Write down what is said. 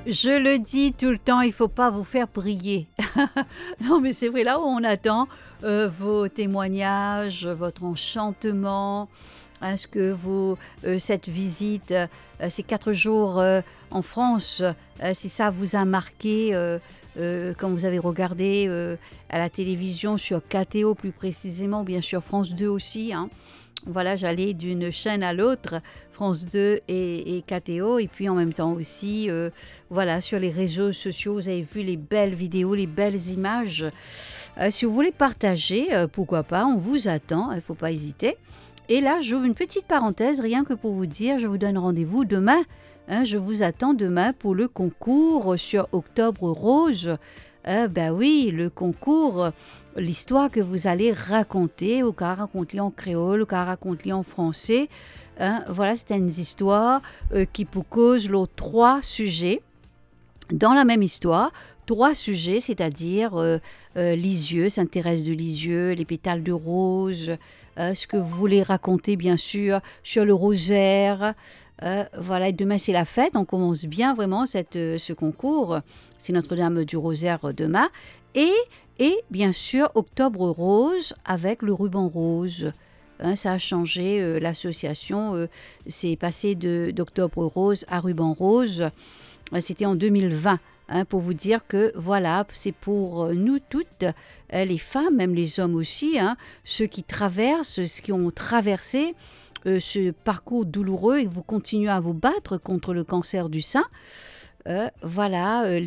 Je le dis tout le temps, il ne faut pas vous faire briller. Non, mais c'est vrai, là où on attend vos témoignages, votre enchantement, hein, ce que cette visite, ces 4 jours en France, si ça vous a marqué quand vous avez regardé à la télévision sur KTO plus précisément, bien sûr France 2 aussi, hein. Voilà, j'allais d'une chaîne à l'autre, France 2 et KTO, et puis en même temps aussi, voilà, sur les réseaux sociaux, vous avez vu les belles vidéos, les belles images. Si vous voulez partager, pourquoi pas, on vous attend, il ne faut pas hésiter. Et là, j'ouvre une petite parenthèse, rien que pour vous dire, je vous donne rendez-vous demain. Hein, je vous attends demain pour le concours sur Octobre Rose. Ben oui, le concours, l'histoire que vous allez raconter, ou qu'à raconter en créole, ou qu'à raconter en français. Hein, voilà, c'est une histoire qui pour cause les 3 sujets. Dans la même histoire, 3 sujets, c'est-à-dire Lisieux, s'intéresse de Lisieux, les pétales de rose, ce que vous voulez raconter bien sûr sur le rosaire. Voilà, et demain c'est la fête, on commence bien vraiment ce concours. C'est Notre-Dame du Rosaire demain. Et bien sûr, Octobre Rose avec le ruban rose. Hein, ça a changé, l'association c'est passé d'Octobre Rose à ruban rose. C'était en 2020, hein, pour vous dire que voilà, c'est pour nous toutes, les femmes, même les hommes aussi, hein, ceux qui traversent, ceux qui ont traversé ce parcours douloureux et vous continuez à vous battre contre le cancer du sein. Voilà,